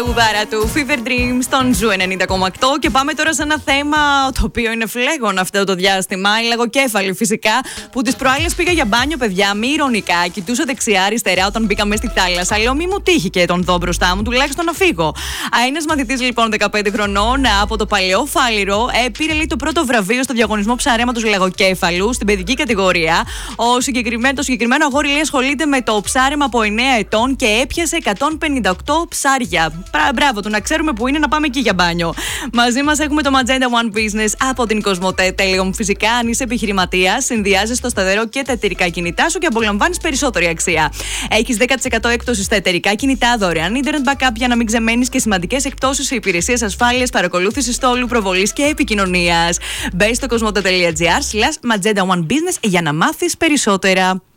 Ουδάρα του Fever Dream στον Ζου 90,8 και πάμε τώρα σε ένα θέμα το οποίο είναι φλέγον αυτό το διάστημα. Η λαγοκέφαλη φυσικά, που τις προάλλες πήγα για μπάνιο, παιδιά, μη ηρωνικά. Κοιτούσα δεξιά-αριστερά όταν μπήκα μέσα στη θάλασσα. Λέω, μη μου τύχει και τον δω μπροστά μου, τουλάχιστον να φύγω. Ένας μαθητής λοιπόν 15 χρονών από το παλαιό Φάληρο πήρε λέει το πρώτο βραβείο στο διαγωνισμό ψαρέματος λαγοκέφαλου στην παιδική κατηγορία. Το συγκεκριμένο αγόρι λέει ασχολείται με το ψάρεμα από 9 ετών και έπιασε 158 ψάρια. Μπράβο του, να ξέρουμε που είναι, να πάμε εκεί για μπάνιο. Μαζί μας έχουμε το Magenta One Business από την Κοσμοτέ. Τέλειον, φυσικά, αν είσαι επιχειρηματίας, συνδυάζεις το σταθερό και τα εταιρικά κινητά σου και απολαμβάνεις περισσότερη αξία. Έχεις 10% έκπτωση στα εταιρικά κινητά, δωρεάν internet backup για να μην ξεμένεις και σημαντικές εκπτώσεις σε υπηρεσίες ασφάλειας, παρακολούθησης στόλου, προβολής και επικοινωνίας. Μπες στο κοσμοτέ.gr/Magenta One Business για να μάθεις περισσότερα.